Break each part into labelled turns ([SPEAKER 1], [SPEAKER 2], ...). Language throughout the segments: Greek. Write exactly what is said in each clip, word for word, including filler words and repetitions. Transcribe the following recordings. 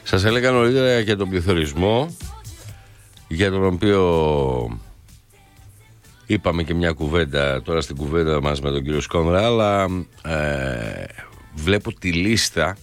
[SPEAKER 1] Σας έλεγα νωρίτερα για τον πληθωρισμό, για τον οποίο είπαμε και μια κουβέντα τώρα στην κουβέντα μας με τον κύριο Σκόνδρα, αλλά ε, βλέπω τη λίστα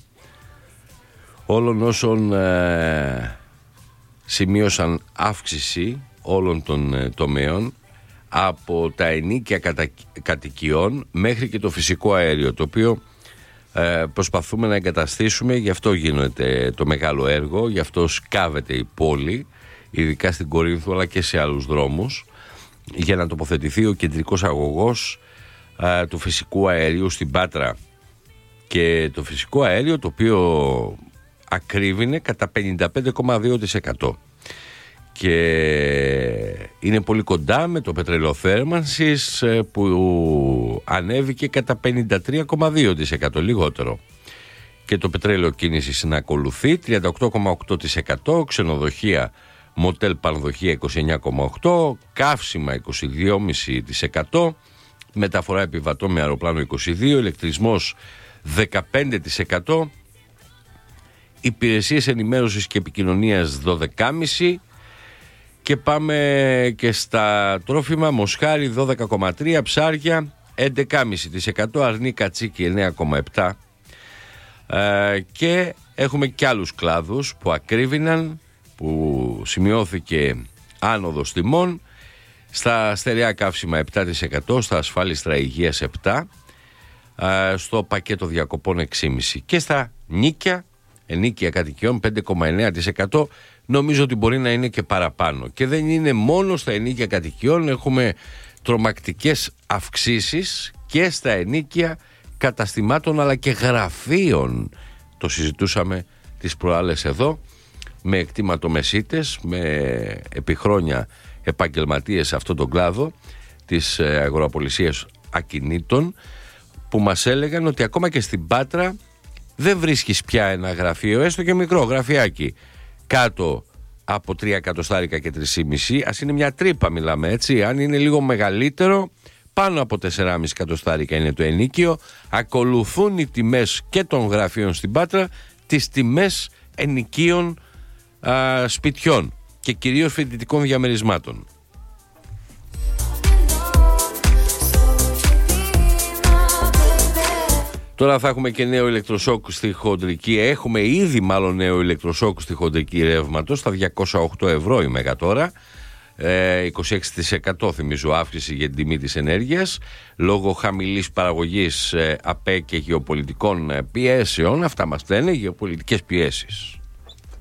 [SPEAKER 1] όλων όσων ε, σημείωσαν αύξηση όλων των ε, τομέων, από τα ενοίκια κατα... κατοικιών μέχρι και το φυσικό αέριο, το οποίο ε, προσπαθούμε να εγκαταστήσουμε. Γι' αυτό γίνεται το μεγάλο έργο, γι' αυτό σκάβεται η πόλη, ειδικά στην Κορίνθο αλλά και σε άλλους δρόμους, για να τοποθετηθεί ο κεντρικός αγωγός ε, του φυσικού αερίου στην Πάτρα. Και το φυσικό αέριο, το οποίο ακρίβεινε κατά πενήντα πέντε κόμμα δύο τοις εκατό και είναι πολύ κοντά με το πετρελαιοθέρμανσης που ανέβηκε κατά πενήντα τρία κόμμα δύο τοις εκατό λιγότερο, και το πετρέλαιο κίνησης να ακολουθεί τριάντα οκτώ κόμμα οκτώ τοις εκατό, ξενοδοχεία, μοτέλ, πανδοχεία είκοσι εννέα κόμμα οκτώ τοις εκατό, καύσιμα είκοσι δύο κόμμα πέντε τοις εκατό, μεταφορά επιβατών με αεροπλάνο είκοσι δύο τοις εκατό, ηλεκτρισμός δεκαπέντε τοις εκατό, υπηρεσίες ενημέρωσης και επικοινωνίας δώδεκα κόμμα πέντε τοις εκατό, και πάμε και στα τρόφιμα, μοσχάρι δώδεκα κόμμα τρία τοις εκατό, ψάρια έντεκα κόμμα πέντε τοις εκατό, αρνί κατσίκι εννέα κόμμα επτά τοις εκατό, ε, και έχουμε και άλλους κλάδους που ακρίβηναν, που σημειώθηκε άνοδος τιμών. Στα στερεά καύσιμα επτά τοις εκατό, στα ασφάλιστρα υγείας επτά τοις εκατό, στο πακέτο διακοπών έξι κόμμα πέντε τοις εκατό και στα νίκια, ενίκια κατοικιών πέντε κόμμα εννέα τοις εκατό. Νομίζω ότι μπορεί να είναι και παραπάνω. Και δεν είναι μόνο στα ενίκια κατοικιών, έχουμε τρομακτικές αυξήσεις και στα ενίκια καταστημάτων αλλά και γραφείων. Το συζητούσαμε τις προάλλες εδώ, με εκτιματομεσίτες, με επιχρόνια επαγγελματίες σε αυτόν τον κλάδο της αγοραπολισίας ακινήτων, που μας έλεγαν ότι ακόμα και στην Πάτρα δεν βρίσκεις πια ένα γραφείο, έστω και μικρό γραφιάκι, κάτω από τρία εκατοστάρικα και τρία κόμμα πέντε. Ας είναι μια τρύπα μιλάμε, έτσι. Αν είναι λίγο μεγαλύτερο, πάνω από τέσσερα κόμμα πέντε εκατοστάρικα είναι το ενίκιο. Ακολουθούν οι τιμές και των γραφείων στην Πάτρα τις τιμές ενοικίων α, σπιτιών και κυρίως φοιτητικών διαμερισμάτων. Τώρα θα έχουμε και νέο ηλεκτροσόκ στη χοντρική. Έχουμε ήδη μάλλον νέο ηλεκτροσόκ στη χοντρική ρεύματος στα διακόσια οκτώ ευρώ η μεγατόρα. Ε, είκοσι έξι τοις εκατό θυμίζω αύξηση για την τιμή της ενέργειας, λόγω χαμηλής παραγωγής ε, ΑΠΕ και γεωπολιτικών ε, πιέσεων. Αυτά μας λένε, γεωπολιτικές πιέσεις.